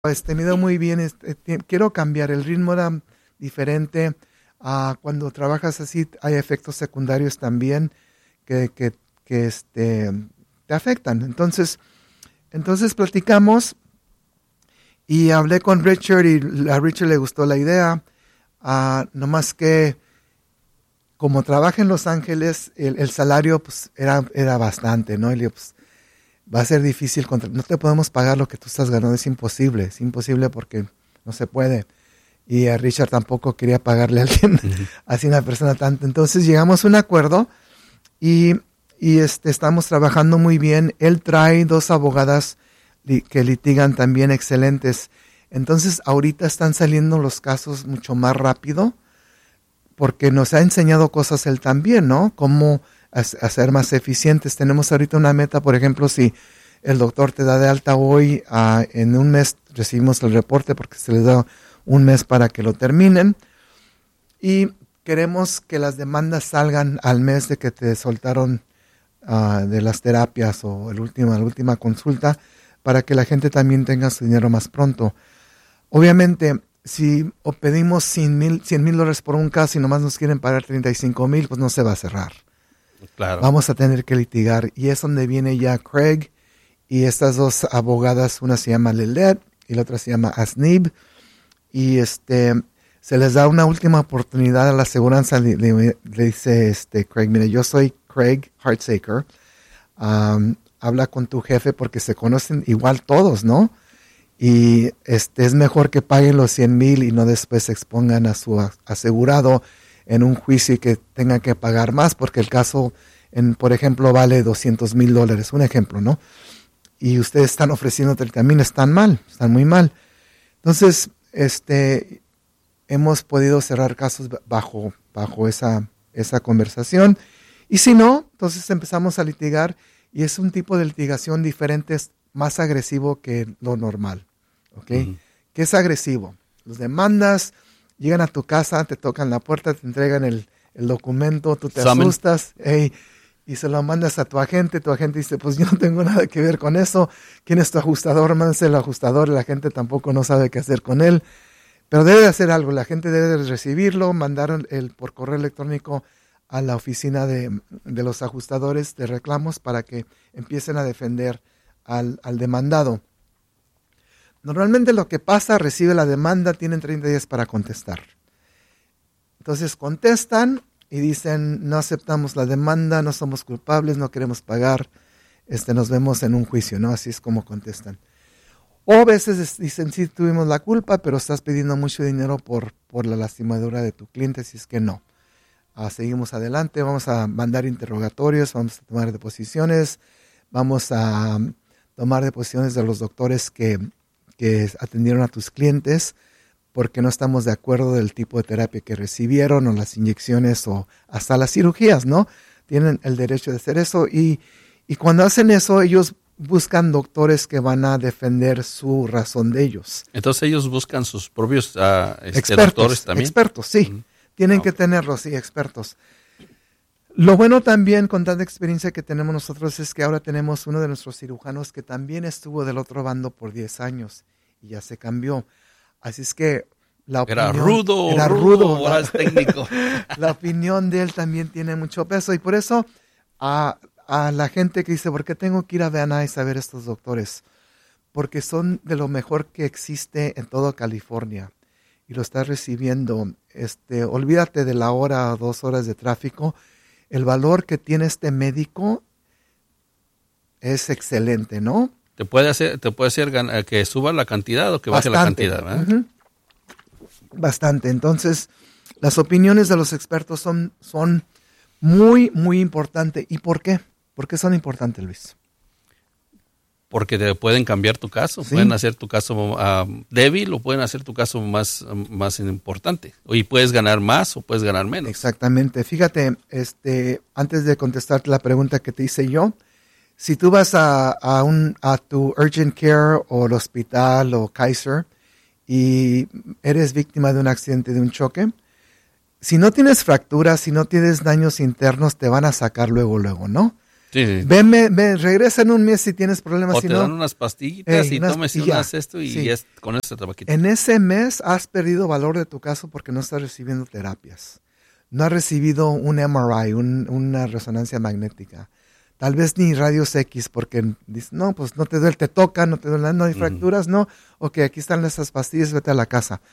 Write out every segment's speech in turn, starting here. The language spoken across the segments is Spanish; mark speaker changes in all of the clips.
Speaker 1: Me dio muy bien. Quiero cambiar. El ritmo era diferente. Cuando trabajas así, hay efectos secundarios también que te afectan. Entonces platicamos y hablé con Richard y a Richard le gustó la idea. Nomás que como trabaja en Los Ángeles, el salario pues era bastante, ¿no? Y le digo, pues, va a ser difícil, no te podemos pagar lo que tú estás ganando, es imposible porque no se puede. Y a Richard tampoco quería pagarle a alguien, así una persona tanto. Entonces llegamos a un acuerdo y estamos trabajando muy bien. Él trae 2 abogadas que litigan también excelentes. Entonces ahorita están saliendo los casos mucho más rápido porque nos ha enseñado cosas él también, ¿no? Cómo hacer más eficientes. Tenemos ahorita una meta, por ejemplo, si el doctor te da de alta hoy, en un mes recibimos el reporte porque se les da un mes para que lo terminen. Y queremos que las demandas salgan al mes de que te soltaron de las terapias o la última consulta para que la gente también tenga su dinero más pronto. Obviamente, si pedimos $100,000 por un caso y nomás nos quieren pagar $35,000, pues no se va a cerrar.
Speaker 2: Claro.
Speaker 1: Vamos a tener que litigar. Y es donde viene ya Craig y estas 2 abogadas, una se llama Lilette y la otra se llama Asnib. Y se les da una última oportunidad a la aseguranza. Le dice Craig, mire, yo soy Craig Hartsaker. Habla con tu jefe porque se conocen igual todos, ¿no? Y es mejor que paguen los $100,000 y no después se expongan a su asegurado en un juicio y que tengan que pagar más porque el caso, por ejemplo, vale $200,000, un ejemplo, ¿no? Y ustedes están ofreciéndote el camino, están muy mal. Entonces, hemos podido cerrar casos bajo esa conversación. Y si no, entonces empezamos a litigar y es un tipo de litigación diferente, es más agresivo que lo normal. ¿Ok?
Speaker 2: Uh-huh.
Speaker 1: ¿Qué es agresivo? Los demandas, llegan a tu casa, te tocan la puerta, te entregan el documento, tú te asustas, y se lo mandas a tu agente dice, pues yo no tengo nada que ver con eso, ¿quién es tu ajustador? Mándase el ajustador, la gente tampoco no sabe qué hacer con él, pero debe de hacer algo, la gente debe de recibirlo, mandar por correo electrónico a la oficina de los ajustadores de reclamos para que empiecen a defender al demandado. Normalmente lo que pasa, recibe la demanda, tienen 30 días para contestar. Entonces contestan y dicen, no aceptamos la demanda, no somos culpables, no queremos pagar, nos vemos en un juicio, ¿no? Así es como contestan. O a veces dicen, sí, tuvimos la culpa, pero estás pidiendo mucho dinero por la lastimadura de tu cliente, si es que no. Seguimos adelante, vamos a mandar interrogatorios, vamos a tomar deposiciones, vamos a tomar deposiciones de los doctores que atendieron a tus clientes porque no estamos de acuerdo del tipo de terapia que recibieron o las inyecciones o hasta las cirugías, ¿no? Tienen el derecho de hacer eso y cuando hacen eso ellos buscan doctores que van a defender su razón de ellos.
Speaker 2: Entonces ellos buscan sus propios
Speaker 1: doctores también. Expertos, sí. Uh-huh. Tienen que tenerlos, sí, expertos. Lo bueno también con tanta experiencia que tenemos nosotros es que ahora tenemos uno de nuestros cirujanos que también estuvo del otro bando por 10 años y ya se cambió. Así es que la opinión...
Speaker 2: Era rudo, técnico.
Speaker 1: La opinión de él también tiene mucho peso y por eso a la gente que dice, ¿por qué tengo que ir a Van Nuys a ver estos doctores? Porque son de lo mejor que existe en toda California y lo estás recibiendo. Olvídate de la hora o 2 horas de tráfico. El valor que tiene este médico es excelente, ¿no?
Speaker 2: Te puede hacer que suba la cantidad o que baje la cantidad, ¿verdad?
Speaker 1: Uh-huh. Bastante. Entonces, las opiniones de los expertos son muy, muy importantes. ¿Y por qué? ¿Por qué son importantes, Luis?
Speaker 2: Porque te pueden cambiar tu caso, ¿sí? Pueden hacer tu caso débil o pueden hacer tu caso más importante. Y puedes ganar más o puedes ganar menos.
Speaker 1: Exactamente. Fíjate, antes de contestarte la pregunta que te hice yo, si tú vas a tu Urgent Care o el hospital o Kaiser y eres víctima de un accidente, de un choque, si no tienes fracturas, si no tienes daños internos, te van a sacar luego, ¿no?
Speaker 2: Sí.
Speaker 1: Regresa en un mes si tienes problemas.
Speaker 2: O
Speaker 1: si
Speaker 2: te
Speaker 1: no,
Speaker 2: dan unas pastillitas y tomes unas esto y con eso te va a quitar.
Speaker 1: En ese mes has perdido valor de tu caso porque no estás recibiendo terapias. No has recibido un MRI, una resonancia magnética. Tal vez ni rayos X porque dices, no, pues no te duele, te toca, no te duele, no hay fracturas, no. Ok, aquí están esas pastillas, vete a la casa.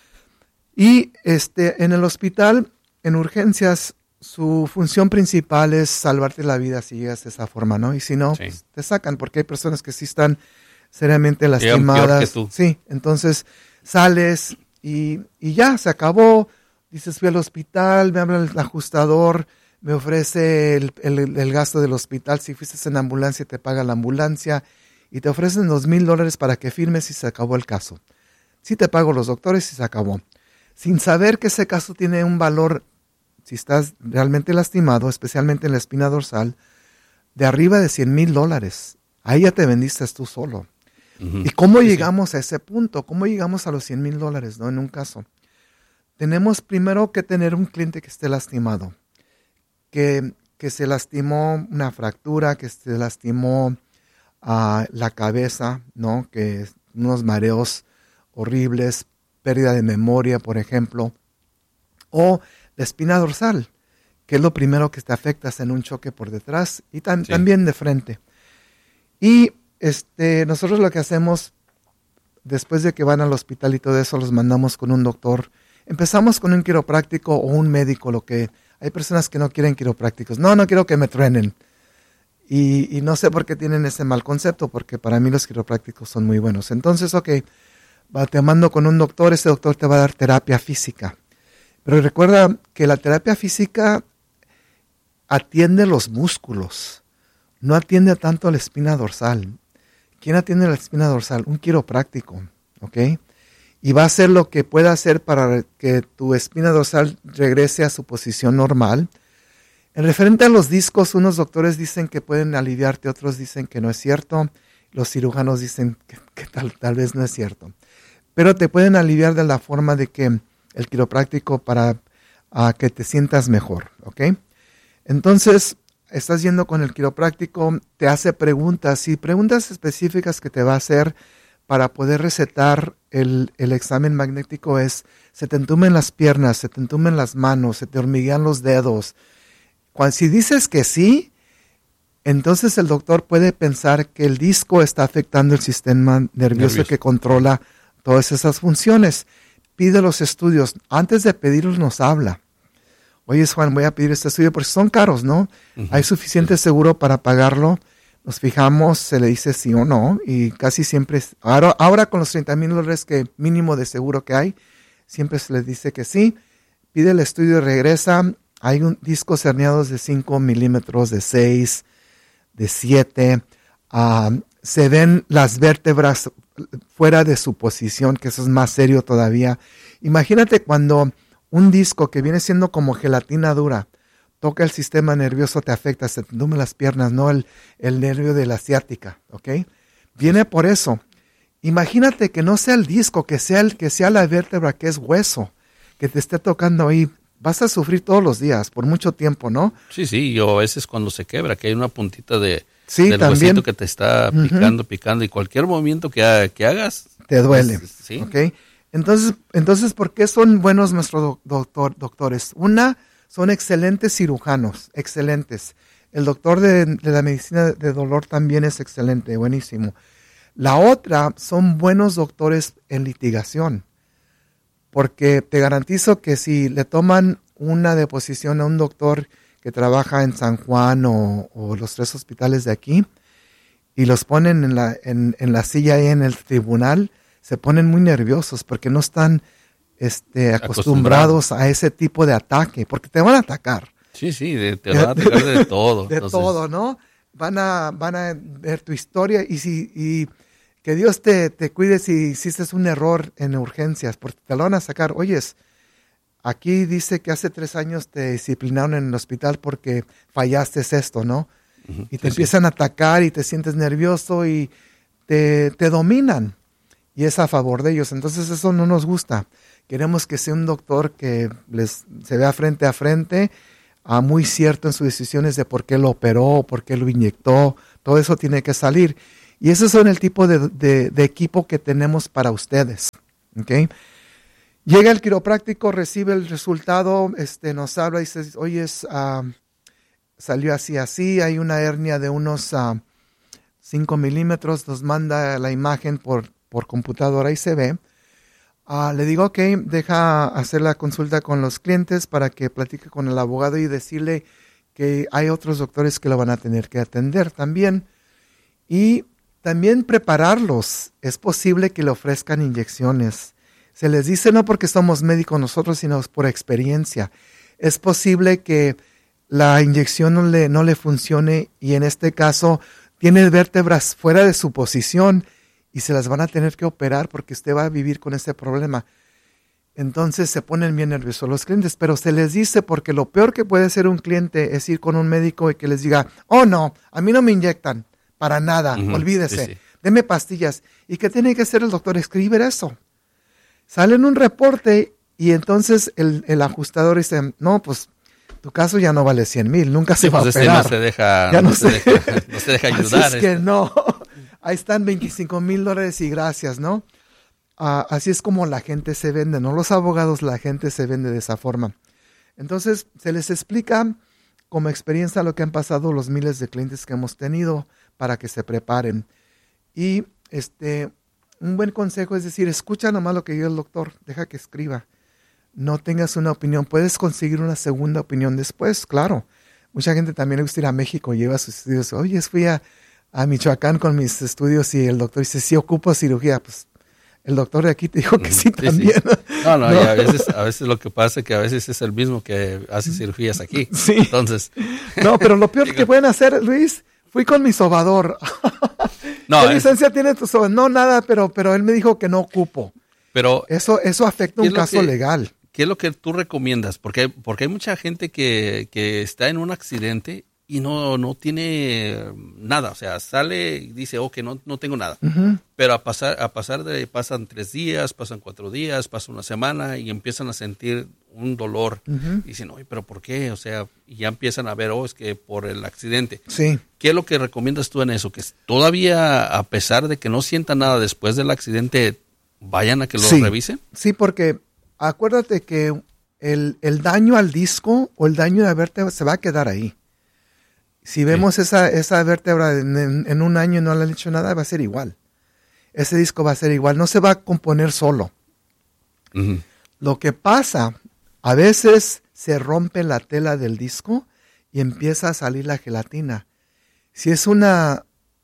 Speaker 1: Y en el hospital, en urgencias, su función principal es salvarte la vida si llegas de esa forma, ¿no? Y si no, pues te sacan, porque hay personas que sí están seriamente lastimadas.
Speaker 2: Que tú.
Speaker 1: Sí, entonces sales y ya, se acabó. Dices, fui al hospital, me habla el ajustador, me ofrece el gasto del hospital. Si fuiste en ambulancia, te paga la ambulancia y te ofrecen $2,000 para que firmes y se acabó el caso. Sí te pago los doctores y se acabó. Sin saber que ese caso tiene un valor, si estás realmente lastimado, especialmente en la espina dorsal, de arriba de $100,000. Ahí ya te vendiste tú solo. Uh-huh. ¿Y cómo llegamos a ese punto? ¿Cómo llegamos a los $100,000, ¿no? En un caso. Tenemos primero que tener un cliente que esté lastimado, que se lastimó una fractura, que se lastimó la cabeza, ¿no? Que unos mareos horribles, pérdida de memoria, por ejemplo, o la espina dorsal, que es lo primero que te afecta en un choque por detrás y también de frente. Y nosotros lo que hacemos, después de que van al hospital y todo eso, los mandamos con un doctor. Empezamos con un quiropráctico o un médico, hay personas que no quieren quiroprácticos. No quiero que me truenen. Y no sé por qué tienen ese mal concepto, porque para mí los quiroprácticos son muy buenos. Entonces, te mando con un doctor, ese doctor te va a dar terapia física. Pero recuerda que la terapia física atiende los músculos, no atiende tanto a la espina dorsal. ¿Quién atiende la espina dorsal? Un quiropráctico, ¿ok? Y va a hacer lo que pueda hacer para que tu espina dorsal regrese a su posición normal. En referente a los discos, unos doctores dicen que pueden aliviarte, otros dicen que no es cierto. Los cirujanos dicen que tal vez no es cierto. Pero te pueden aliviar de la forma de que el quiropráctico para que te sientas mejor, ¿ok? Entonces, estás yendo con el quiropráctico, te hace preguntas y preguntas específicas que te va a hacer para poder recetar el examen magnético es, se te entumen las piernas, se te entumen las manos, se te hormiguean los dedos. Si dices que sí, entonces el doctor puede pensar que el disco está afectando el sistema nervioso que controla todas esas funciones. Pide los estudios. Antes de pedirlos nos habla. Oye, Juan, voy a pedir este estudio porque son caros, ¿no? Uh-huh. ¿Hay suficiente seguro para pagarlo? Nos fijamos, se le dice sí o no, y casi siempre, ahora con los $30,000 que mínimo de seguro que hay, siempre se les dice que sí. Pide el estudio y regresa. Hay discos herniados de 5 milímetros, de 6, de 7. Se ven las vértebras fuera de su posición, que eso es más serio todavía. Imagínate cuando un disco que viene siendo como gelatina dura toca el sistema nervioso, te afecta, se te entumen las piernas, no el nervio de la ciática, ¿ok? Viene por eso. Imagínate que no sea el disco, que sea la vértebra, que es hueso, que te esté tocando ahí. Vas a sufrir todos los días, por mucho tiempo, ¿no?
Speaker 2: Sí, yo a veces cuando se quebra, que hay una puntita del
Speaker 1: también,
Speaker 2: huesito que te está picando, y cualquier movimiento que hagas
Speaker 1: te duele,
Speaker 2: pues, sí.
Speaker 1: ¿ok? Entonces, ¿por qué son buenos nuestros doctores? Una, son excelentes cirujanos, excelentes. El doctor de la medicina de dolor también es excelente, buenísimo. La otra, son buenos doctores en litigación, porque te garantizo que si le toman una deposición a un doctor que trabaja en San Juan o los 3 hospitales de aquí y los ponen en la silla ahí en el tribunal, se ponen muy nerviosos porque no están acostumbrados a ese tipo de ataque, porque te van a atacar.
Speaker 2: Sí, te van a atacar de todo.
Speaker 1: Todo, ¿no? Van a ver tu historia y que Dios te cuide si hiciste un error en urgencias, porque te lo van a sacar. Oyes, aquí dice que hace 3 años te disciplinaron en el hospital porque fallaste esto, ¿no? Uh-huh. Y te empiezan a atacar y te sientes nervioso y te dominan. Y es a favor de ellos. Entonces eso no nos gusta. Queremos que sea un doctor que se vea frente a frente, muy cierto en sus decisiones de por qué lo operó, por qué lo inyectó. Todo eso tiene que salir. Y esos son el tipo de equipo que tenemos para ustedes. ¿Okay? Llega el quiropráctico, recibe el resultado, nos habla y dice, oye, salió así, hay una hernia de unos 5 milímetros, nos manda la imagen por computadora y se ve. Le digo, ok, deja hacer la consulta con los clientes para que platique con el abogado y decirle que hay otros doctores que lo van a tener que atender también. Y también prepararlos. Es posible que le ofrezcan inyecciones. Se les dice no porque somos médicos nosotros, sino por experiencia. Es posible que la inyección no le funcione y en este caso tiene vértebras fuera de su posición y se las van a tener que operar porque usted va a vivir con ese problema. Entonces se ponen bien nerviosos los clientes, pero se les dice porque lo peor que puede hacer un cliente es ir con un médico y que les diga, oh no, a mí no me inyectan, para nada, olvídese, sí. Deme pastillas. ¿Y qué tiene que hacer el doctor? Escribir eso. Sale en un reporte y entonces el ajustador dice, no, pues tu caso ya no vale 100,000, nunca se va a operar.
Speaker 2: No se deja, no se deja ayudar.
Speaker 1: Así es que no, ahí están $25,000 y gracias, ¿no? Así es como la gente se vende, no los abogados, la gente se vende de esa forma. Entonces se les explica como experiencia lo que han pasado los miles de clientes que hemos tenido para que se preparen. Y un buen consejo es decir, escucha nomás lo que diga el doctor, deja que escriba. No tengas una opinión, puedes conseguir una segunda opinión después, claro. Mucha gente también le gusta ir a México, lleva sus estudios. Oye, fui a Michoacán con mis estudios y el doctor dice, sí ocupo cirugía. Pues el doctor de aquí te dijo que sí también.
Speaker 2: Sí. No, y a veces lo que pasa es que a veces es el mismo que hace cirugías aquí.
Speaker 1: Sí.
Speaker 2: Entonces.
Speaker 1: No, pero lo peor que pueden hacer, Luis, fui con mi sobador.
Speaker 2: No,
Speaker 1: ¿qué licencia tiene tu sobador? No, nada, pero él me dijo que no ocupo.
Speaker 2: Pero
Speaker 1: eso afecta un caso legal.
Speaker 2: ¿Qué es lo que tú recomiendas? Porque hay mucha gente que está en un accidente y no tiene nada. O sea, sale y dice, ok, no tengo nada. Uh-huh. Pero pasan 3 días, pasan 4 días, pasa una semana y empiezan a sentir un dolor. Uh-huh. Y dicen, oye, ¿pero por qué? O sea, y ya empiezan a ver, es que por el accidente.
Speaker 1: Sí.
Speaker 2: ¿Qué es lo que recomiendas tú en eso? Que todavía, a pesar de que no sientan nada después del accidente, vayan a que lo revisen.
Speaker 1: Sí, porque acuérdate que el daño al disco o el daño a la vértebra se va a quedar ahí. Si vemos esa vértebra en un año y no le han hecho nada, va a ser igual. Ese disco va a ser igual, no se va a componer solo. Uh-huh. Lo que pasa, a veces se rompe la tela del disco y empieza a salir la gelatina. Si es una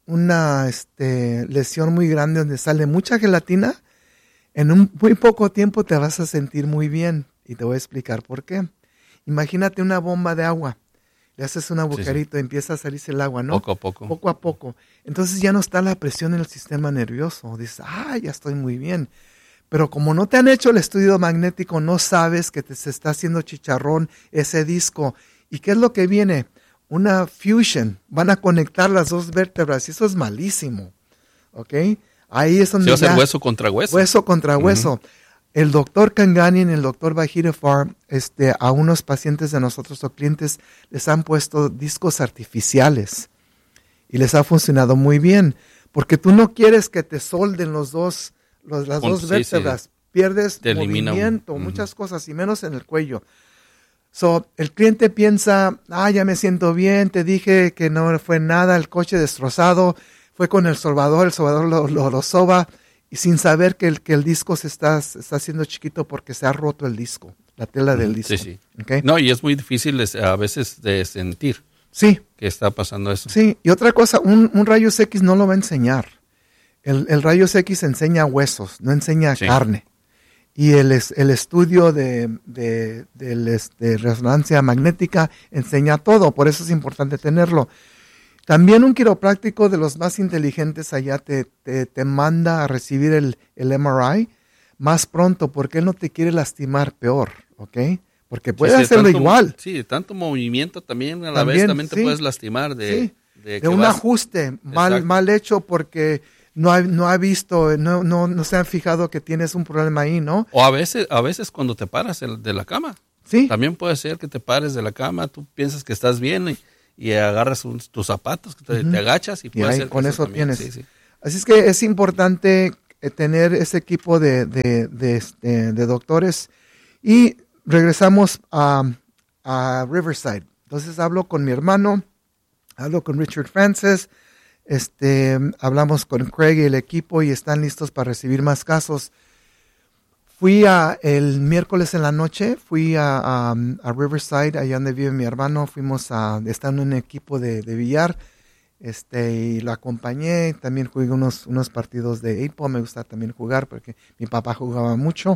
Speaker 1: lesión muy grande donde sale mucha gelatina, en un muy poco tiempo te vas a sentir muy bien. Y te voy a explicar por qué. Imagínate una bomba de agua. Le haces un agujerito y empieza a salirse el agua, ¿no?
Speaker 2: Poco a poco.
Speaker 1: Poco a poco. Entonces ya no está la presión en el sistema nervioso. Dices, ya estoy muy bien. Pero como no te han hecho el estudio magnético, no sabes que se está haciendo chicharrón ese disco. ¿Y qué es lo que viene? Una fusion. Van a conectar las dos vértebras y eso es malísimo. ¿Ok? Ahí es donde
Speaker 2: se va a hacer hueso contra hueso.
Speaker 1: Hueso contra hueso. Uh-huh. El doctor Kanganian y el doctor Bahirafar, a unos pacientes de nosotros o clientes les han puesto discos artificiales y les ha funcionado muy bien, porque tú no quieres que te solden las dos vértebras, sí. Pierdes movimiento, muchas cosas y menos en el cuello. El cliente piensa, ya me siento bien, te dije que no fue nada, el coche destrozado, fue con el sobador lo soba. Y sin saber que el disco se está haciendo chiquito porque se ha roto el disco, la tela del disco.
Speaker 2: Sí.
Speaker 1: ¿Okay?
Speaker 2: No, y es muy difícil a veces de sentir que está pasando eso.
Speaker 1: Sí, y otra cosa, un rayos X no lo va a enseñar. El rayos X enseña huesos, no enseña carne. Y el estudio de resonancia magnética enseña todo, por eso es importante tenerlo. También un quiropráctico de los más inteligentes allá te manda a recibir el MRI más pronto porque él no te quiere lastimar peor, ¿ok? Porque puede hacerlo igual.
Speaker 2: Sí, tanto movimiento también a la vez también te puedes lastimar de
Speaker 1: un ajuste mal hecho porque no ha visto, no se han fijado que tienes un problema ahí, ¿no?
Speaker 2: O a veces cuando te paras de la cama.
Speaker 1: Sí.
Speaker 2: También puede ser que te pares de la cama, tú piensas que estás bien y agarras tus zapatos, te agachas y puede
Speaker 1: ahí,
Speaker 2: ser
Speaker 1: con
Speaker 2: que
Speaker 1: eso
Speaker 2: también,
Speaker 1: tienes.
Speaker 2: sí.
Speaker 1: Así es que es importante tener ese equipo de doctores. Y regresamos a Riverside. Entonces hablo con mi hermano, hablo con Richard Francis, hablamos con Craig y el equipo y están listos para recibir más casos. Fui el miércoles en la noche, fui a Riverside, allá donde vive mi hermano, estando en un equipo de billar, y lo acompañé, también jugué unos partidos de 8-ball, me gusta también jugar porque mi papá jugaba mucho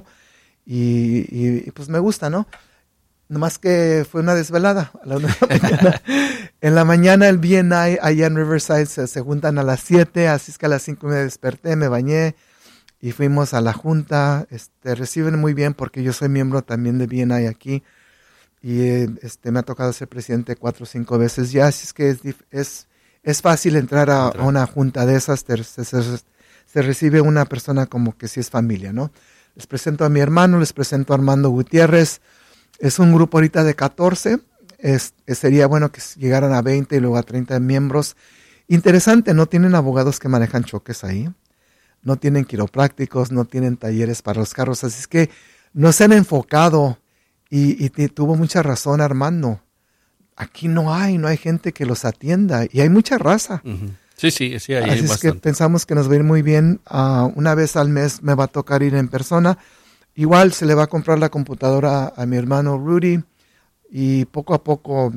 Speaker 1: y pues me gusta, ¿no? Nomás que fue una desvelada a la 1 de la mañana. En la mañana el BNI allá en Riverside se juntan a las 7, así es que a las 5 me desperté, me bañé y fuimos a la junta. Reciben muy bien porque yo soy miembro también de BNI aquí y me ha tocado ser presidente 4 o 5 veces ya, así es que es fácil entrar a una junta de esas, se recibe una persona como que sí es familia, ¿no? Les presento a mi hermano, les presento a Armando Gutiérrez. Es un grupo ahorita de 14, sería bueno que llegaran a 20 y luego a 30 miembros. Interesante, no tienen abogados que manejan choques ahí, no tienen quiroprácticos, no tienen talleres para los carros, así es que no se han enfocado y tuvo mucha razón Armando. Aquí no hay gente que los atienda y hay mucha raza.
Speaker 2: Uh-huh. Sí, hay
Speaker 1: así
Speaker 2: bastante.
Speaker 1: Es que pensamos que nos va a ir muy bien. Una vez al mes me va a tocar ir en persona. Igual se le va a comprar la computadora a mi hermano Rudy y poco a poco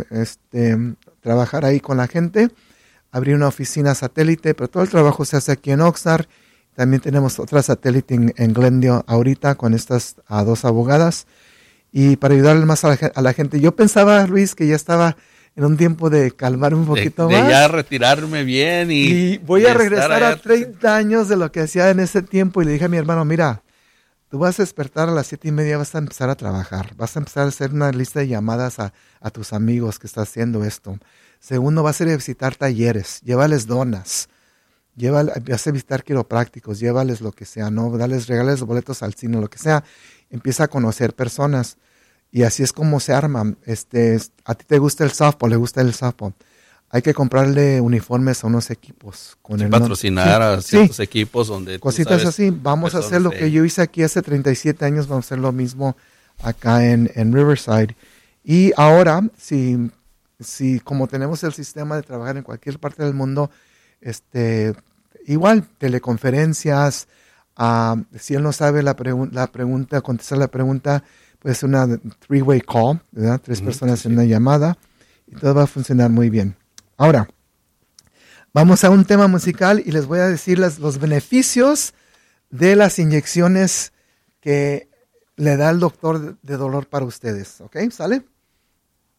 Speaker 1: trabajar ahí con la gente, abrir una oficina satélite, pero todo el trabajo se hace aquí en Oxnard. También tenemos otra satélite en Glendale ahorita con estas 2 abogadas y para ayudarle más a la gente. Yo pensaba, Luis, que ya estaba en un tiempo de calmarme un poquito más.
Speaker 2: De ya retirarme bien
Speaker 1: y voy a regresar a 30 años de lo que hacía en ese tiempo y le dije a mi hermano, mira, tú vas a despertar a las 7:30, vas a empezar a trabajar, vas a empezar a hacer una lista de llamadas a tus amigos que estás haciendo esto. Segundo, vas a ir a visitar talleres, llévales donas, vas a visitar quiroprácticos, llévales lo que sea, ¿no? Regales boletos al cine, lo que sea. Empieza a conocer personas y así es como se arma. A ti te gusta el softball, le gusta el softball. Hay que comprarle uniformes a unos equipos.
Speaker 2: Patrocinar a ciertos equipos donde
Speaker 1: cositas así. Vamos a hacer lo que yo hice aquí hace 37 años, vamos a hacer lo mismo acá en Riverside. Y ahora, si como tenemos el sistema de trabajar en cualquier parte del mundo, igual, teleconferencias, si él no sabe contestar la pregunta, pues una 3-way call, ¿verdad? 3 personas en una llamada, y todo va a funcionar muy bien. Ahora, vamos a un tema musical y les voy a decir los beneficios de las inyecciones que le da el doctor de dolor para ustedes. ¿Ok? ¿Sale?